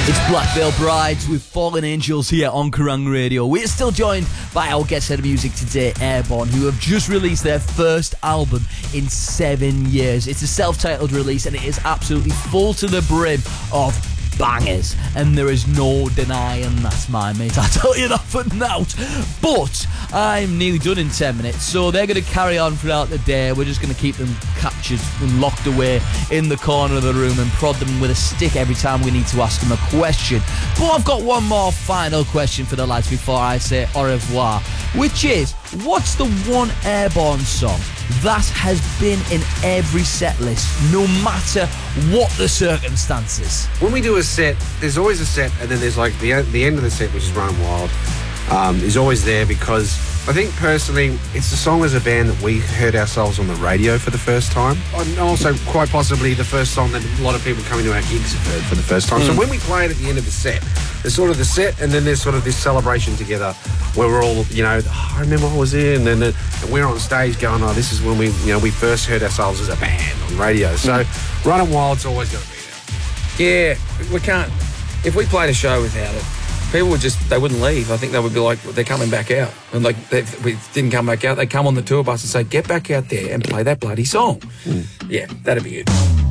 It's Black Veil Brides with Fallen Angels here on Kerrang Radio. We're still joined by our guest head of music today, Airborne, who have just released their first album in 7 years. It's a self-titled release and it is absolutely full to the brim of bangers, and there is no denying that's my mate. I tell you that for now. But I'm nearly done in 10 minutes, so they're going to carry on throughout the day. We're just going to keep them captured and locked away in the corner of the room and prod them with a stick every time we need to ask them a question. But I've got one more final question for the lads before I say au revoir, which is, what's the one Airborne song that has been in every set list, no matter what the circumstances? When we do a set, there's always a set, and then there's like the end of the set, which is Running Wild, is always there because I think personally it's the song as a band that we heard ourselves on the radio for the first time, and also quite possibly the first song that a lot of people coming to our gigs have heard for the first time. So when we play it at the end of the set, there's sort of the set, and then there's sort of this celebration together where we're all, I remember I was here, and then we're on stage going, oh, this is when we first heard ourselves as a band on radio. So Running Wild's always got to be there. Yeah, we can't. If we played a show without it, people they wouldn't leave. I think they would be like, they're coming back out. And like, if we didn't come back out, they'd come on the tour bus and say, get back out there and play that bloody song. Yeah, that'd be it.